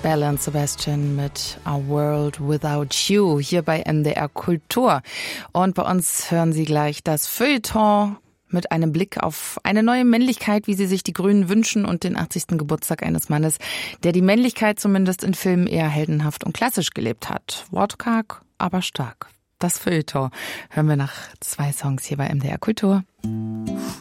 Belle und Sebastian mit A World Without You hier bei MDR Kultur. Und bei uns hören Sie gleich das Feuilleton mit einem Blick auf eine neue Männlichkeit, wie sie sich die Grünen wünschen, und den 80. Geburtstag eines Mannes, der die Männlichkeit zumindest in Filmen eher heldenhaft und klassisch gelebt hat. Wortkarg, aber stark. Das Feuilleton hören wir nach 2 Songs hier bei MDR Kultur.